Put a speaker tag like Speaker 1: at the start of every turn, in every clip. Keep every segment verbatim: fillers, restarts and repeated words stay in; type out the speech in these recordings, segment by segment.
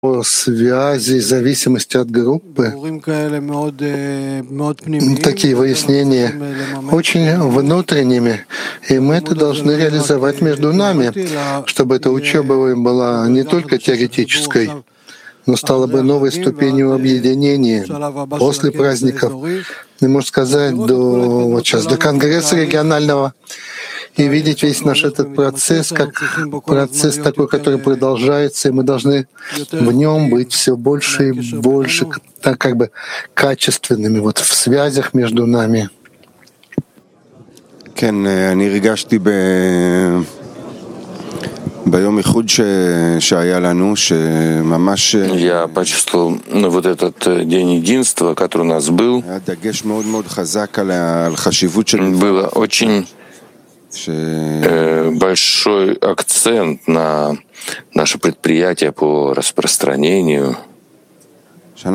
Speaker 1: связи, зависимости от группы, такие выяснения очень внутренними, и мы это должны реализовать между нами, чтобы эта учеба была не только теоретической, но стала бы новой ступенью объединения после праздников, и, можно сказать, до, вот сейчас, до Конгресса регионального, и видеть весь наш этот процесс как процесс такой, который продолжается, и мы должны в нем быть все больше и больше, так как бы качественными вот в связях между нами.
Speaker 2: Я почувствовал вот этот день единства, который у нас был. Было очень большой акцент на наше предприятие по распространению, что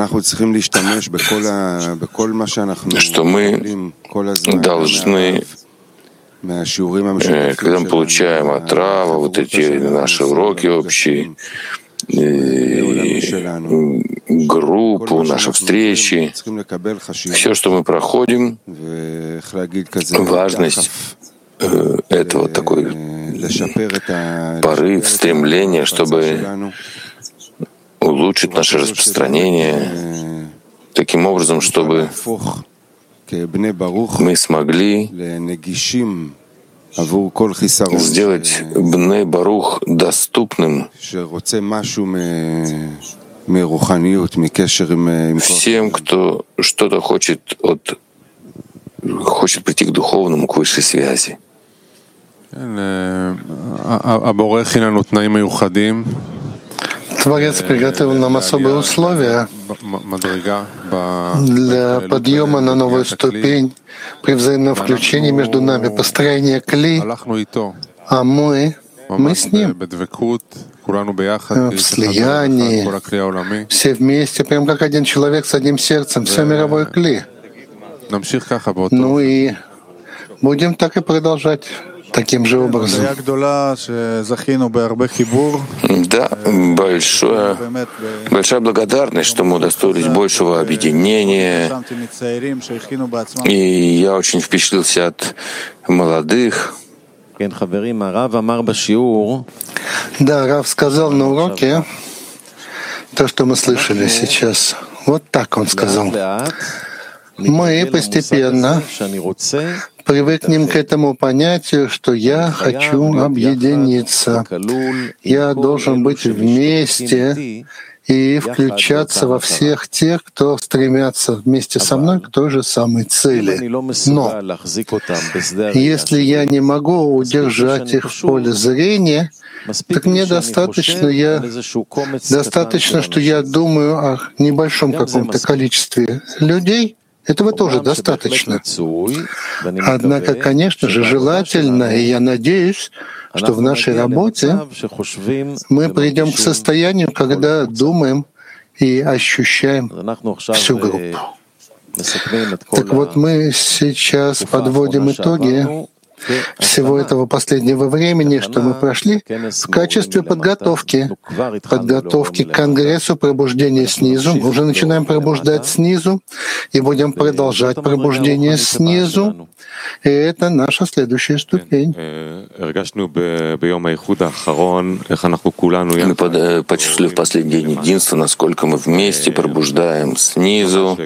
Speaker 2: мы должны, когда мы получаем от Рава вот эти наши уроки общие, группу, наши встречи, все, что мы проходим, важность этого, такой порыв, стремление, чтобы улучшить наше распространение таким образом, чтобы мы смогли сделать Бней Барух доступным всем, кто что-то хочет от хочет прийти к духовному, к высшей связи.
Speaker 1: Творец приготовил нам особые условия для подъема на новую ступень при взаимном включении между нами, построение кли, а мы, мы с ним в слиянии, все вместе, прям как один человек с одним сердцем, все мировое кли. Ну и будем так и продолжать таким же образом.
Speaker 2: Да, большое, большая благодарность, что мы удостоились большего объединения. И я очень впечатлился от молодых.
Speaker 1: Да, Рав сказал на уроке то, что мы слышали сейчас. Вот так он сказал. Мы постепенно привыкнем к этому понятию, что я хочу объединиться. Я должен быть вместе и включаться во всех тех, кто стремятся вместе со мной к той же самой цели. Но если я не могу удержать их в поле зрения, так мне достаточно, я, достаточно, что я думаю о небольшом каком-то количестве людей. Этого тоже достаточно. Однако, конечно же, желательно, и я надеюсь, что в нашей работе мы придем к состоянию, когда думаем и ощущаем всю группу. Так вот, мы сейчас подводим итоги всего этого последнего времени, что мы прошли, в качестве подготовки, подготовки к Конгрессу пробуждения снизу. Мы уже начинаем пробуждать снизу и будем продолжать пробуждение снизу. И это наша следующая ступень.
Speaker 2: Мы почувствовали в последний день единства, насколько мы вместе пробуждаем снизу.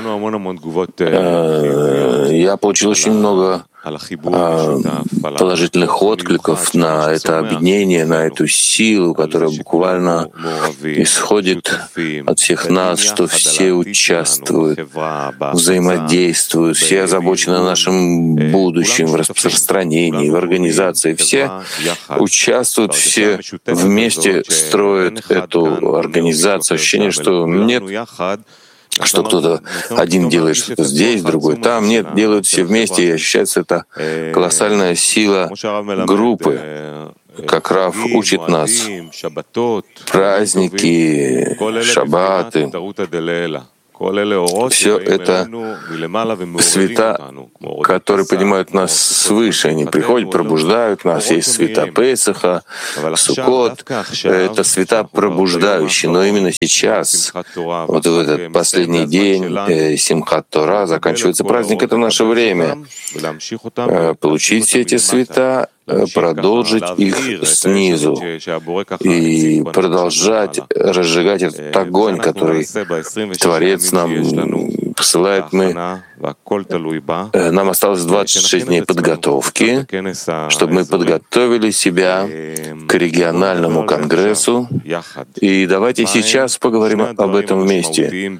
Speaker 2: Я получил очень много положительных откликов на это объединение, на эту силу, которая буквально исходит от всех нас, что все участвуют, взаимодействуют, все озабочены нашим будущем, в распространении, в организации. Все участвуют, все вместе строят эту организацию. Ощущение, что нет, что кто-то один делает что-то здесь, другой там. Нет, делают все вместе, и ощущается эта колоссальная сила группы. Как Рав учит нас, праздники, шаббаты, Все это света, которые поднимают нас свыше. Они приходят, пробуждают нас. Есть света Песаха, Суккот. Это света пробуждающие. Но именно сейчас, вот в этот последний день Симхат Тора, заканчивается праздник, это наше время. Получить все эти света, продолжить их снизу и продолжать разжигать этот огонь, который Творец нам посылает. Мы, нам осталось двадцать шесть дней подготовки, чтобы мы подготовили себя к региональному конгрессу. И давайте сейчас поговорим об этом вместе.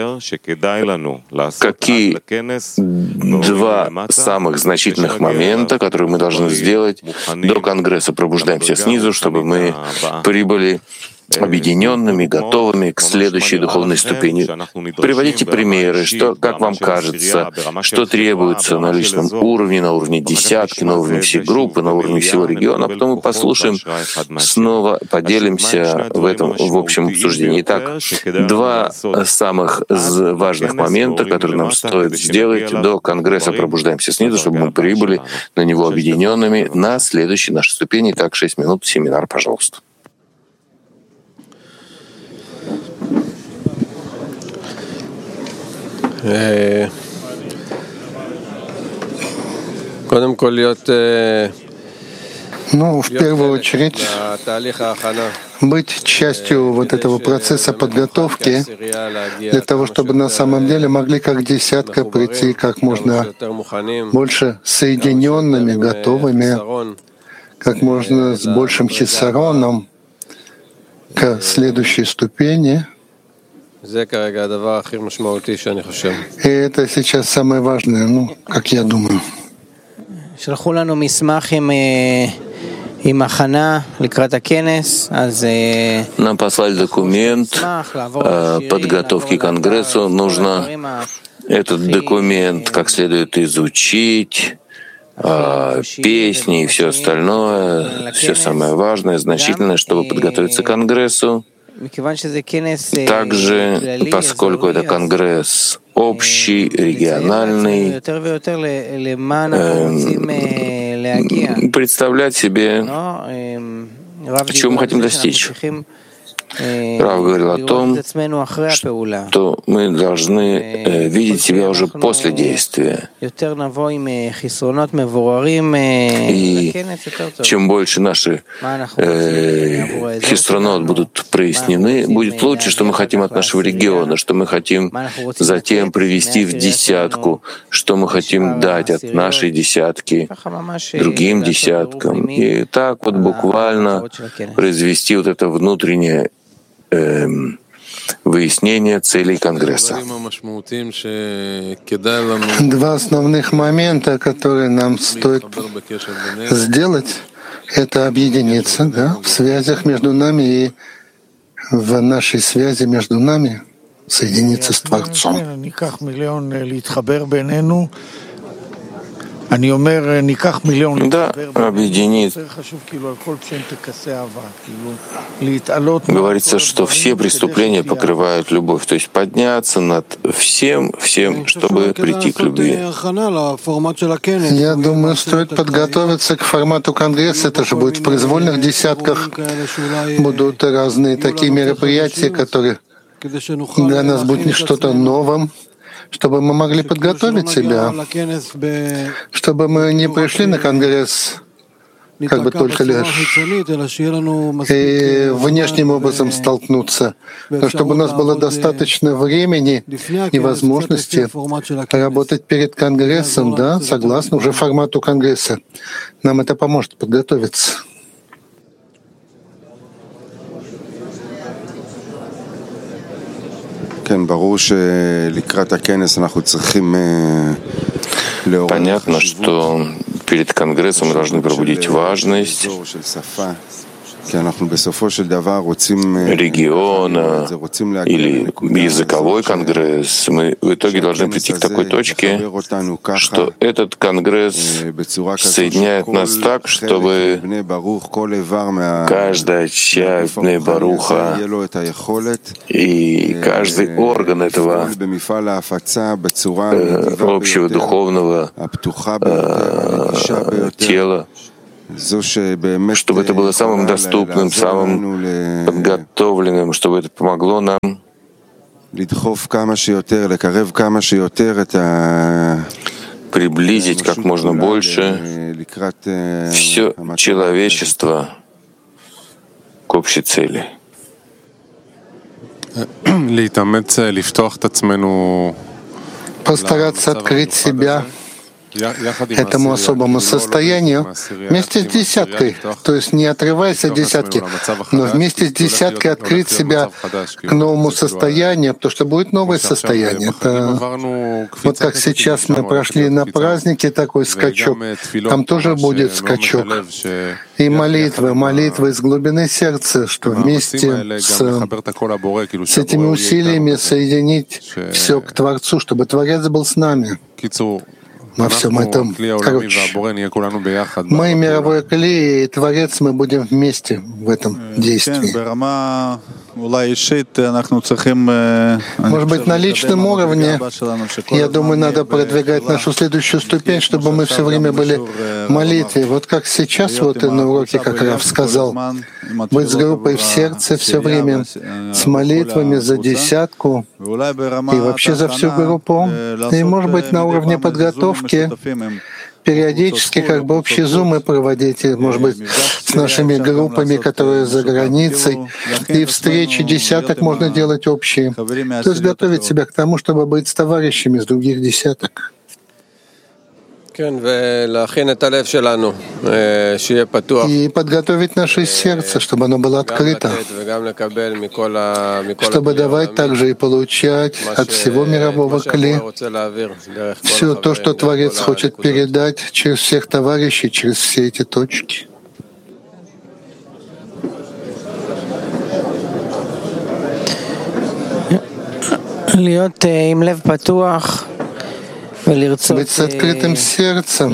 Speaker 2: Какие два самых значительных момента, которые мы должны сделать до конгресса «Пробуждаемся снизу», чтобы мы прибыли объединенными, готовыми к следующей духовной ступени. Приводите примеры, что, как вам кажется, что требуется на личном уровне, на уровне десятки, на уровне всей группы, на уровне всего региона, а потом мы послушаем, снова поделимся в этом в общем обсуждении. Итак, два самых важных момента, которые нам стоит сделать до конгресса «Пробуждаемся снизу», чтобы мы прибыли на него объединенными на следующей нашей ступени. Итак, шесть минут, семинар, пожалуйста.
Speaker 1: Ну, в первую очередь, быть частью вот этого процесса подготовки для того, чтобы на самом деле могли как десятка прийти как можно больше соединенными, готовыми, как можно с большим хиссароном к следующей ступени. И это сейчас самое важное, ну, как я думаю. Нам послали документ подготовки к конгрессу. Нужно этот документ как следует изучить, песни и все остальное, все самое важное, значительное, чтобы подготовиться к конгрессу. Также, поскольку это конгресс общий, региональный, э, представлять себе, чего мы хотим достичь. Рав говорил о том, что мы должны э, видеть себя уже после действия. И чем больше наши э, хисронот будут прояснены, будет лучше, что мы хотим от нашего региона, что мы хотим затем привести в десятку, что мы хотим дать от нашей десятки другим десяткам. И так вот буквально произвести вот это внутреннее Эм, выяснение целей Конгресса. Два основных момента, которые нам стоит сделать, это объединиться, да, в связях между нами и в нашей связи между нами соединиться с Творцом. Да, объединит. Говорится, что все преступления покрывают любовь, то есть подняться над всем, всем, чтобы прийти к любви. Я думаю, стоит подготовиться к формату Конгресса. Это же будет в произвольных десятках. Будут разные такие мероприятия, которые для нас будут что-то новым, чтобы мы могли подготовить себя, чтобы мы не пришли на Конгресс как бы только лишь и внешним образом столкнуться, но чтобы у нас было достаточно времени и возможности работать перед Конгрессом, да, согласно уже формату Конгресса. Нам это поможет подготовиться. Понятно, что перед Конгрессом мы должны пробудить важность
Speaker 2: региона или языковой конгресс, мы в итоге должны прийти к такой точке, что этот конгресс соединяет нас так, чтобы каждая часть Бней Баруха и каждый орган этого э, общего духовного э, тела, чтобы это было самым доступным, самым подготовленным, чтобы это помогло нам приблизить как можно больше все человечество к общей цели.
Speaker 1: Постараться открыть себя этому особому состоянию вместе с десяткой, то есть не отрываясь от десятки, но вместе с десяткой открыть себя к новому состоянию, потому что будет новое состояние. Это вот как сейчас мы прошли на празднике такой скачок, там тоже будет скачок. И молитвы, молитвы из глубины сердца, что вместе с, с этими усилиями соединить все к Творцу, чтобы Творец был с нами во всем этом. Короче, мы, мировой клей и Творец, мы будем вместе в этом действии. Может быть, на личном уровне, я думаю, надо продвигать нашу следующую ступень, чтобы мы все время были в молитве. Вот как сейчас, вот и на уроке, как Рав сказал, быть с группой в сердце все время, с молитвами за десятку и вообще за всю группу. И, может быть, на уровне подготовки периодически как бы общие зумы проводить, может быть, с нашими группами, которые за границей, и встречи десяток можно делать общие. То есть готовить себя к тому, чтобы быть с товарищами с других десяток. И подготовить наше сердце, чтобы оно было открыто, чтобы давать также и получать от всего мирового кли все то, что Творец хочет передать через всех товарищей, через все эти точки. Быть с открытым сердцем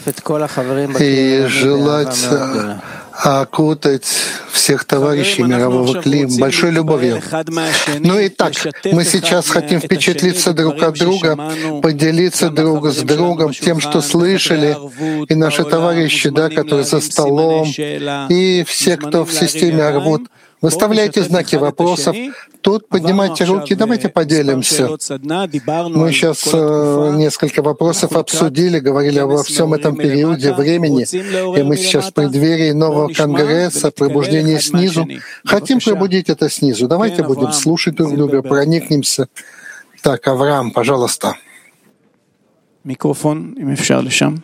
Speaker 1: и желать окутать всех товарищей мирового кли большой любовью. Ну и так, мы сейчас хотим впечатлиться друг от друга, поделиться друг с другом тем, что слышали, и наши товарищи, да, которые за столом, и все, кто в системе Арвут. Выставляйте знаки вопросов, тут поднимайте руки, давайте поделимся. Мы сейчас э, несколько вопросов обсудили, говорили обо всем этом периоде времени, и мы сейчас в преддверии нового конгресса, пробуждения снизу. Хотим пробудить это снизу. Давайте будем слушать друг друга, проникнемся. Так, Авраам, пожалуйста.
Speaker 3: Микрофон, אם אפשר לשם.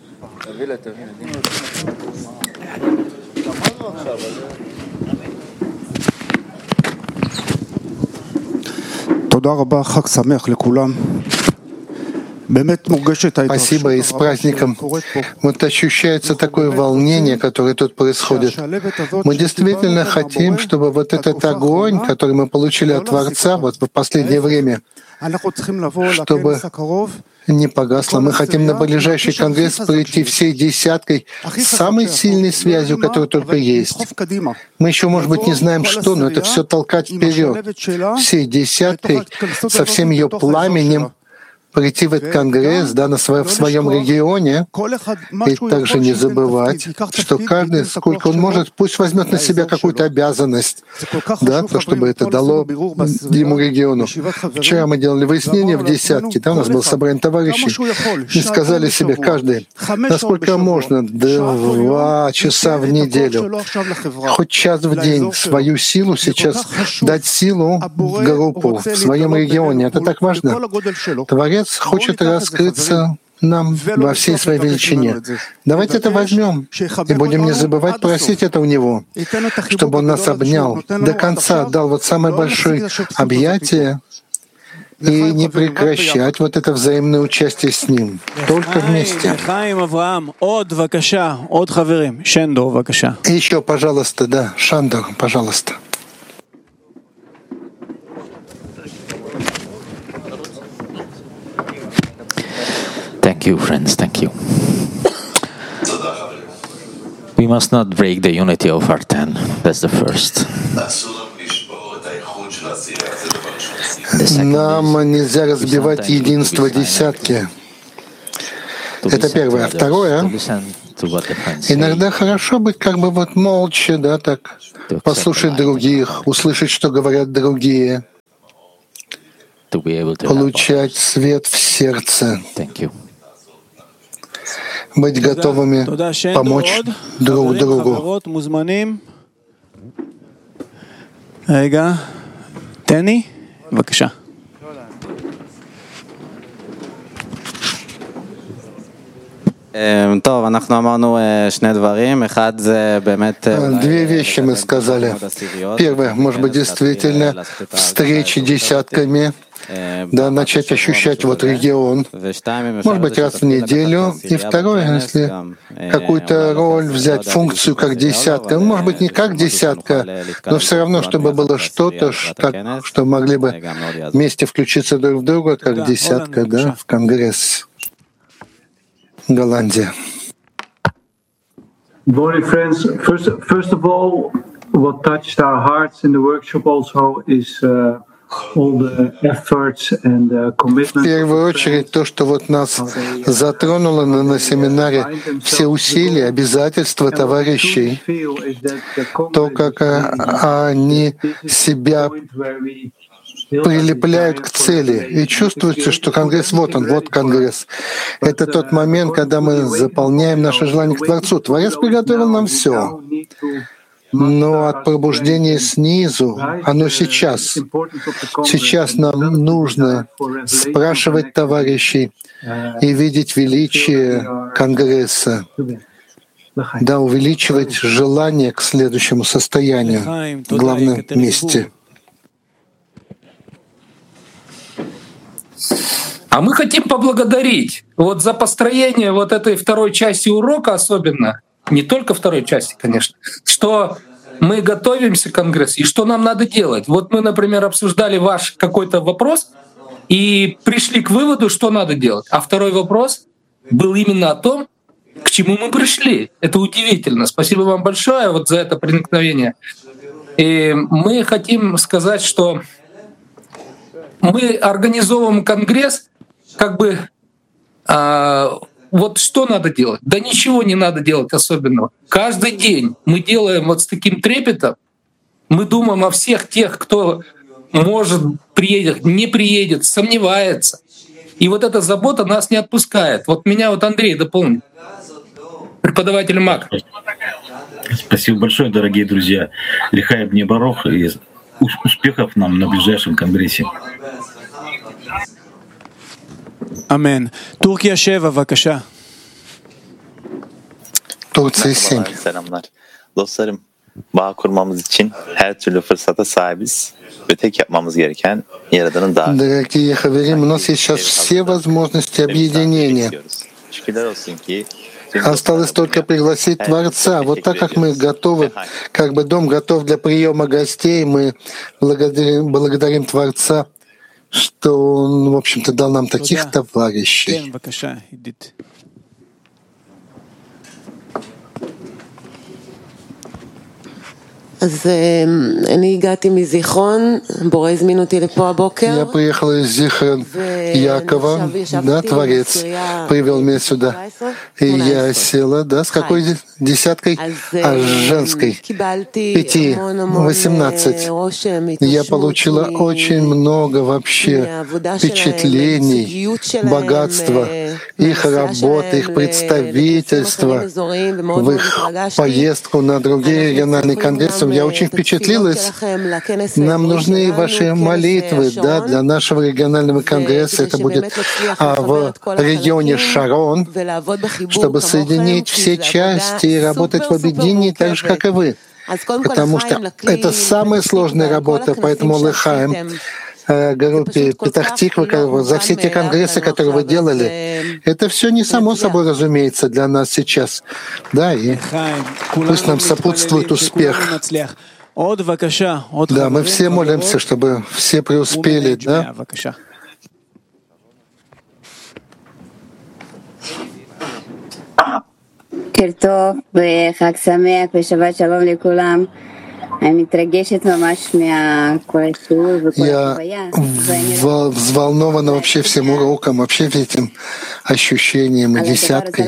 Speaker 1: Спасибо и с праздником. Вот ощущается такое волнение, которое тут происходит. Мы действительно хотим, чтобы вот этот огонь, который мы получили от Творца вот в последнее время, чтобы не погасло. Мы хотим на ближайший конгресс прийти всей десяткой, самой сильной связью, которая только есть. Мы еще, может быть, не знаем, что, но это все толкать вперед, всей десяткой, со всем ее пламенем, прийти в этот конгресс, да, на своем, в своем регионе, и также не забывать, что каждый, сколько он может, пусть возьмет на себя какую-то обязанность, да, то, чтобы это дало ему региону. Вчера мы делали выяснение в десятке, да, у нас было собрание товарищей, и сказали себе каждый, насколько можно, два часа в неделю, хоть час в день, свою силу сейчас дать силу в группу, в своем регионе. Это так важно. Творец хочет раскрыться нам во всей своей величине. Давайте это возьмем и будем не забывать просить это у Него, чтобы Он нас обнял, до конца дал вот самое большое объятие и не прекращать вот это взаимное участие с Ним. Только вместе. И еще, пожалуйста, да, Шандор, пожалуйста.
Speaker 3: Thank you, friends. Thank you. We must not break the unity of our ten. That's the first.
Speaker 1: Нам нельзя разбивать единство десятки. Это первое. А второе, иногда хорошо быть как бы вот молча, да, так, послушать других, услышать, что говорят другие, получать свет в сердце, быть готовыми помочь друг другу.
Speaker 4: Тени, בבקשה. טוב, אנחנו אמרנו שני дворим. אחד זה באמת...
Speaker 1: Две вещи мы сказали. Первое, может быть, действительно встречи десятками, да, начать ощущать вот регион, может быть, раз в неделю. И второе, если какую-то роль взять, функцию как десятка, может быть, не как десятка, но все равно, чтобы было что-то, так, что могли бы вместе включиться друг в друга, как десятка, да, в Конгресс. Голландия.
Speaker 5: Dear friends, first, first of all, what touched our hearts in the workshop also is uh, all the efforts and the commitment.
Speaker 1: В первую очередь, то, что вот нас затронуло на, на семинаре, все усилия, обязательства товарищей, то, как они себя прилепляют к цели. И чувствуется, что Конгресс, вот он, вот Конгресс. Это тот момент, когда мы заполняем наше желание к Творцу. Творец приготовил нам все. Но от пробуждения снизу, оно сейчас. Сейчас нам нужно спрашивать товарищей и видеть величие Конгресса. Да, увеличивать желание к следующему состоянию в главном месте.
Speaker 6: А мы хотим поблагодарить вот за построение вот этой второй части урока особенно, не только второй части, конечно, что мы готовимся к Конгрессу и что нам надо делать. Вот мы, например, обсуждали ваш какой-то вопрос и пришли к выводу, что надо делать. А второй вопрос был именно о том, к чему мы пришли. Это удивительно. Спасибо вам большое вот за это проникновение. И мы хотим сказать, что мы организовываем Конгресс, как бы, а, вот что надо делать? Да ничего не надо делать особенного. Каждый день мы делаем вот с таким трепетом, мы думаем о всех тех, кто может приедет, не приедет, сомневается. И вот эта забота нас не отпускает. Вот меня вот Андрей дополнит, преподаватель МАК.
Speaker 7: Спасибо большое, дорогие друзья. Лихаев мне барох и успехов нам на ближайшем Конгрессе.
Speaker 4: Амен. Турция семь, бакаша.
Speaker 1: Турция семь.
Speaker 8: Selamlar. Dostlarım, bağ kurmamız için her türlü fırsata sahibiz ve tek yapmamız gereken Yaradan'ın davetini.
Speaker 1: Дорогие хаверим, у нас есть сейчас все возможности объединения.
Speaker 8: Şükürler olsun ki
Speaker 1: Осталось только пригласить Творца. Вот так как мы готовы, как бы дом готов для приема гостей, мы благодарим, благодарим Творца, что Он, в общем-то, дал нам таких товарищей.
Speaker 9: אז אני הגעתי מזיכרון, בורא הזמין אותי לפה הבוקר.
Speaker 1: Я приехала из Зихрон Якова, да, Творец привел меня сюда. И я села, да, с какой десяткой? А с женской. Пяти, восемнадцать. Я получила очень много вообще впечатлений, богатства, их работы, их представительства, в их поездку на другие региональные конгрессы. Я очень впечатлилась. Нам нужны ваши молитвы, да, для нашего регионального конгресса. Это будет а, в регионе Шарон, чтобы соединить все части и работать в объединении так же, как и вы. Потому что это самая сложная работа, поэтому Лехаем. группе Петах-Тиква, за все те конгрессы, которые вы делали. Это все не само собой разумеется для нас сейчас. Да, и пусть нам сопутствует успех. Да, мы все молимся, чтобы все преуспели, да?
Speaker 10: בוקר טוב וחג שמח ושבת שלום לכולם. אני מתרגשת ממש מהכל השיעור וכל החוויה.
Speaker 1: Я взволнована вообще всем уроком, вообще этим ощущением и десяткой.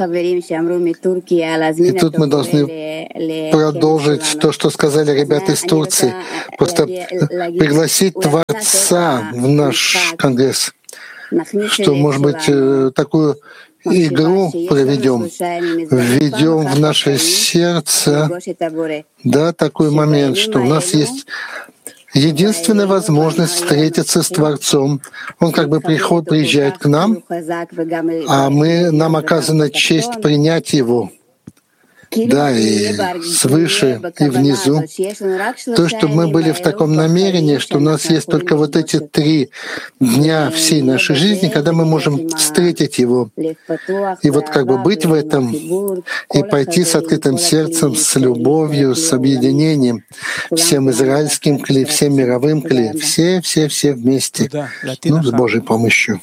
Speaker 1: И тут мы должны продолжить то, что сказали ребята из Турции. Просто пригласить Творца в наш конгресс, что, может быть, такую игру проведем, введем в наше сердце, да, такой момент, что у нас есть единственная возможность встретиться с Творцом. Он как бы приход, приезжает к нам, а мы, нам оказана честь принять Его. Да, и свыше, и внизу. То, что мы были в таком намерении, что у нас есть только вот эти три дня всей нашей жизни, когда мы можем встретить Его. И вот как бы быть в этом, и пойти с открытым сердцем, с любовью, с объединением, всем израильским кли, всем мировым кли, все-все-все вместе, ну, с Божьей помощью.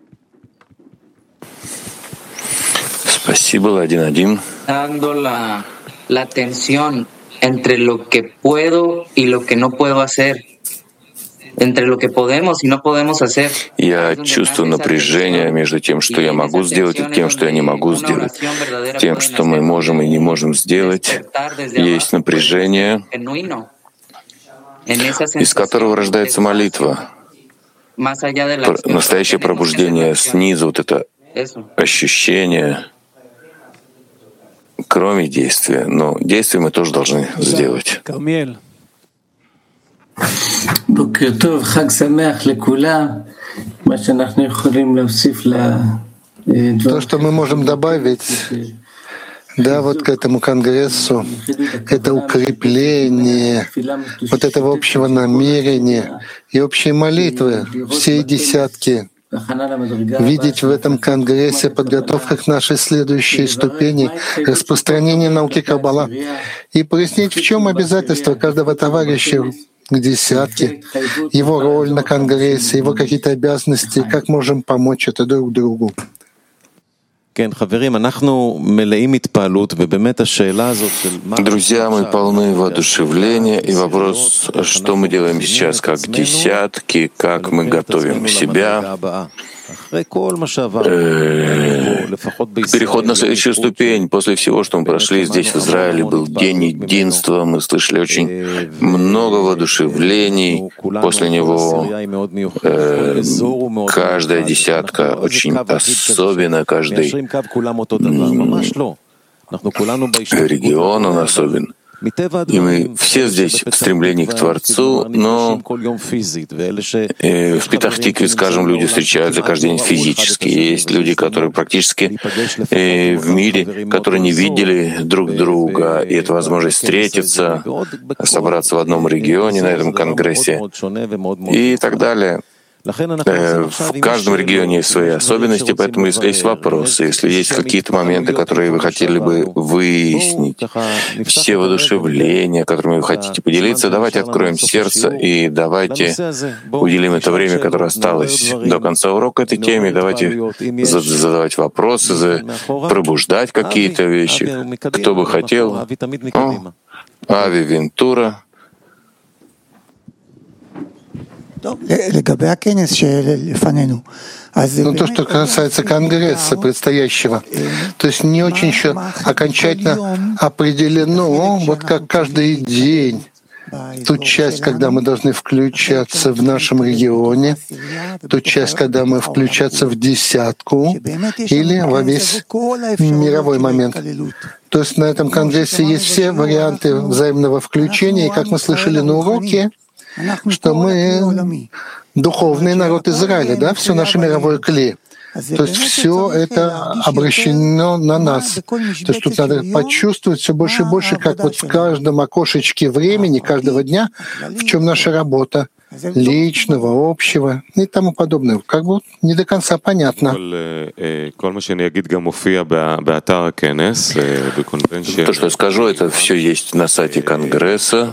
Speaker 2: Спасибо, один-один.
Speaker 11: Dando la, la tensión entre lo que puedo y lo que no puedo hacer, entre lo que podemos y no podemos hacer.
Speaker 2: Я чувствую напряжение между тем, что я могу сделать, и тем, что я не могу сделать. Тем, что мы можем и не можем сделать, есть напряжение, из которого рождается молитва. Настоящее пробуждение снизу, вот это ощущение, кроме действия. Но действия мы тоже должны сделать.
Speaker 1: То, что мы можем добавить, да, вот к этому конгрессу, это укрепление вот этого общего намерения и общей молитвы, всей десятки, видеть в этом конгрессе подготовку к нашей следующей ступени распространения науки Каббала и прояснить, в чем обязательства каждого товарища к десятке, его роль на конгрессе, его какие-то обязанности, как можем помочь это друг другу.
Speaker 2: Друзья, мы полны воодушевления, и вопрос, что мы делаем сейчас как десятки, как мы готовим себя, переход на следующую ступень. После всего, что мы прошли здесь, в Израиле, был день единства, мы слышали очень много воодушевлений. После него э, каждая десятка очень особенная, каждый регион он особен. И мы все здесь в стремлении к Творцу, но в Петах-Тикве, скажем, люди встречаются каждый день физически. Есть люди, которые практически в мире, которые не видели друг друга, и это возможность встретиться, собраться в одном регионе на этом конгрессе и так далее. В каждом регионе есть свои особенности, поэтому если есть вопросы, если есть какие-то моменты, которые вы хотели бы выяснить, все воодушевления, которыми вы хотите поделиться, давайте откроем сердце и давайте уделим это время, которое осталось до конца урока этой теме, давайте задавать вопросы, пробуждать какие-то вещи. Кто бы хотел? О, Ави Вентура.
Speaker 1: Ну, то, что касается Конгресса предстоящего, то есть не очень еще окончательно определено, вот как каждый день, ту часть, когда мы должны включаться в нашем регионе, ту часть, когда мы включаться в десятку или во весь мировой момент. То есть на этом Конгрессе есть все варианты взаимного включения, и как мы слышали на уроке, что мы духовный народ Израиля, да, все наше мировое кли. То есть все это обращено на нас. То есть тут надо почувствовать все больше и больше, как вот в каждом окошечке времени, каждого дня, в чем наша работа, личного, общего и тому подобное. Как бы не до конца понятно.
Speaker 2: То, что я скажу, это все есть на сайте Конгресса.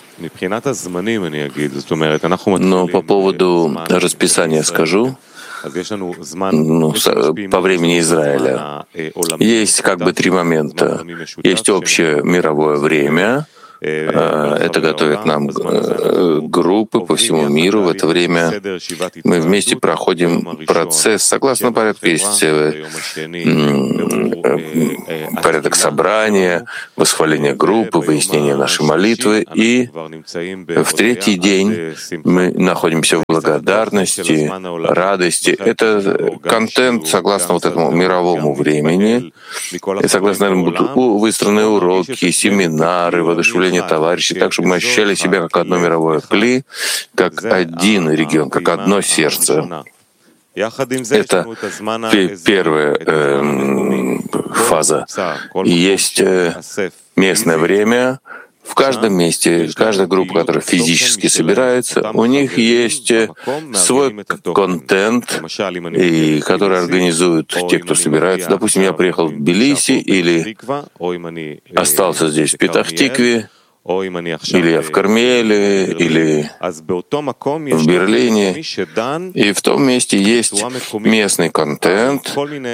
Speaker 2: Но по поводу расписания скажу, ну, по времени Израиля. Есть как бы три момента. Есть общее мировое время. Это готовят нам группы по всему миру. В это время мы вместе проходим процесс согласно порядку. Есть порядок собрания, восхваления группы, выяснения нашей молитвы. И в третий день мы находимся в благодарности, радости. Это контент согласно вот этому мировому времени. И согласно этому будут выстроены уроки, семинары, воодушевление товарищей, так, чтобы мы ощущали себя как одно мировое кли, как один регион, как одно сердце. Это первая э, фаза. И есть э, местное время. В каждом месте, каждая группа, которая физически собирается, у них есть свой контент, и который организуют те, кто собирается. Допустим, я приехал в Тбилиси или остался здесь в Петах-Тикве, или я в Кармеле, или в Берлине. И в том месте есть местный контент,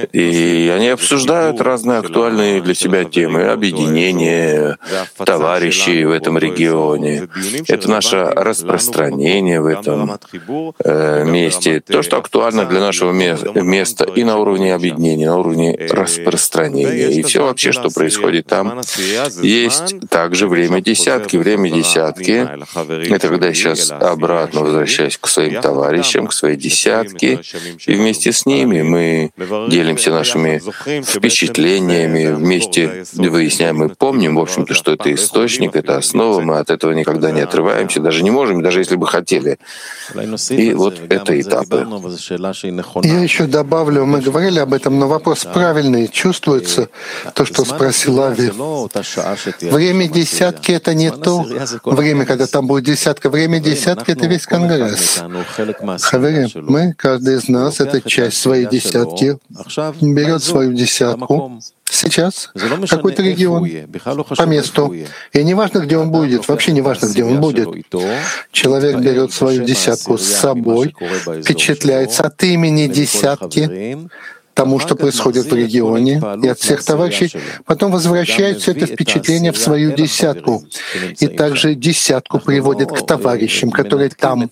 Speaker 2: и они обсуждают разные актуальные для себя темы, объединения товарищей в этом регионе. Это наше распространение в этом э, месте. То, что актуально для нашего места и на уровне объединения, на уровне распространения. И все вообще, что происходит там. Есть также время десятки. Десятки, время десятки. Это когда я сейчас обратно возвращаюсь к своим товарищам, к своей десятке, и вместе с ними мы делимся нашими впечатлениями, вместе выясняем и помним, в общем-то, что это источник, это основа, мы от этого никогда не отрываемся, даже не можем, даже если бы хотели. И вот это этапы.
Speaker 1: Я еще добавлю, мы говорили об этом, но вопрос правильный, чувствуется то, что спросил Ави. Время десятки — это не то время, когда там будет десятка. Время десятки — это весь Конгресс. Хаверим, мы, каждый из нас, это часть своей десятки, берет свою десятку. Сейчас какой-то регион, по месту. И не важно, где он будет, вообще не важно, где он будет. Человек берет свою десятку с собой, впечатляется от имени десятки, тому, что происходит в регионе, и от всех товарищей, потом возвращает все это впечатление в свою десятку. И также десятку приводит к товарищам, которые там.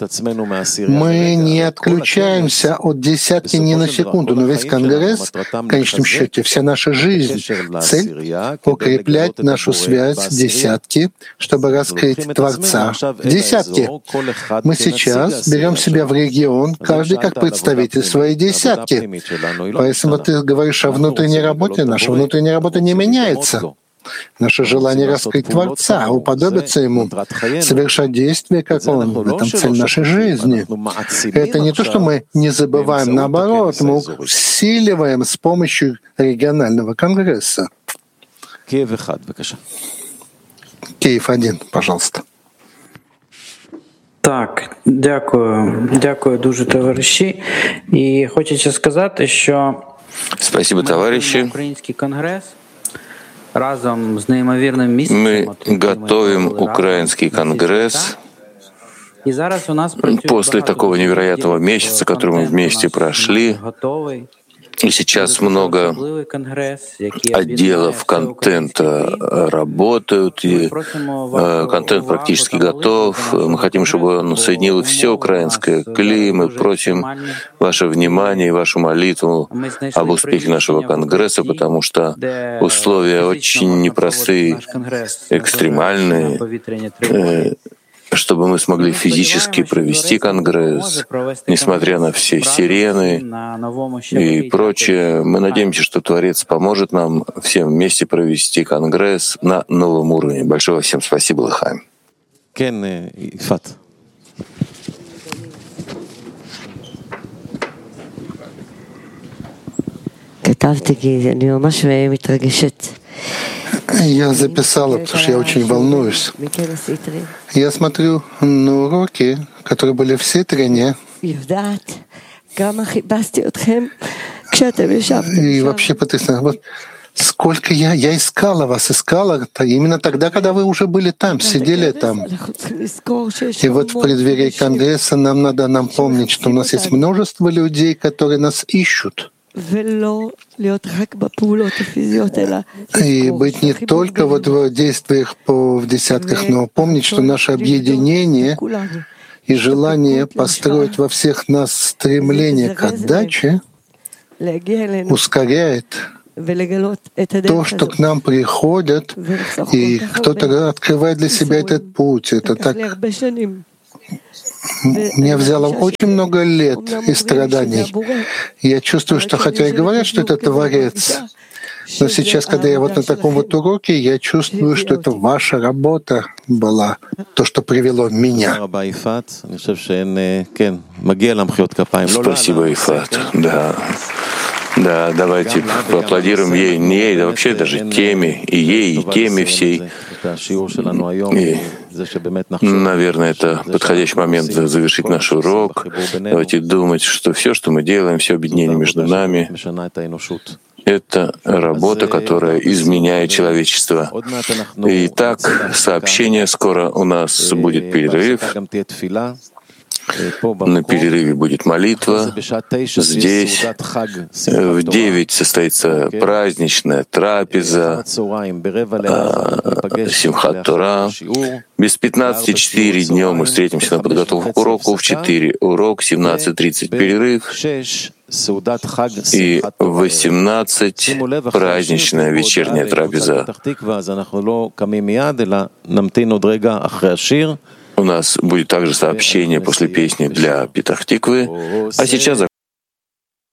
Speaker 1: Мы не отключаемся от десятки ни на секунду, но весь Конгресс, в конечном счете, вся наша жизнь, цель — укреплять нашу связь с десятки, чтобы раскрыть Творца в десятке. Мы сейчас берем себя в регион, каждый как представитель своей десятки. Если вот ты говоришь о внутренней работе, наша внутренняя работа не меняется. Наше желание раскрыть Творца, уподобиться Ему, совершать действия, как Он. В этом цель нашей жизни. Это не то, что мы не забываем, наоборот, мы усиливаем с помощью регионального конгресса. Киев один, пожалуйста.
Speaker 12: Так, дякую, дякую дуже, товариші. І хочеться сказати, що
Speaker 2: Спасибо, товарищи.
Speaker 12: Український конгрес разом з неймовірним місцем.
Speaker 2: Мы готовим украинский конгресс.
Speaker 12: І зараз у нас
Speaker 2: после такого невероятного месяца, который мы вместе прошли. И сейчас много отделов контента работают, и контент практически готов. Мы хотим, чтобы он соединил все украинское кли. Мы просим ваше внимание и вашу молитву об успехе нашего конгресса, потому что условия очень непростые, экстремальные, чтобы мы смогли физически провести конгресс, несмотря на все сирены и прочее. Мы надеемся, что Творец поможет нам всем вместе провести конгресс на новом уровне. Большое всем спасибо, Лахаим.
Speaker 1: Я записала, потому что я очень волнуюсь. Я смотрю на уроки, которые были в Ситрине, и вообще потрясающе. Вот сколько я, я искала вас, искала именно тогда, когда вы уже были там, сидели там. И вот в преддверии Конгресса нам надо нам помнить, что у нас есть множество людей, которые нас ищут. И быть не только вот в действиях по в десятках, но помнить, что наше объединение и желание построить во всех нас стремление к отдаче ускоряет то, что к нам приходят, и кто-то открывает для себя этот путь. Это так. Мне взяло очень много лет и страданий. Я чувствую, что хотя и говорят, что это Творец, но сейчас, когда я вот на таком вот уроке, я чувствую, что это ваша работа была, то, что привело меня.
Speaker 2: Спасибо, Ифат. Да. Да, давайте поаплодируем ей, не ей, да вообще даже теме, и ей, и теме всей. И, наверное, это подходящий момент завершить наш урок. Давайте думать, что все, что мы делаем, все объединение между нами, это работа, которая изменяет человечество. Итак, сообщение, скоро у нас будет перерыв. На перерыве будет молитва. Здесь в девять состоится праздничная трапеза, Симхат Тора. Без пятнадцати четыре днем мы встретимся на подготовку к уроку. В четыре урок, семнадцать тридцать перерыв. И в восемнадцать праздничная вечерняя трапеза. У нас будет также сообщение после песни для Петах-Тиквы. А сейчас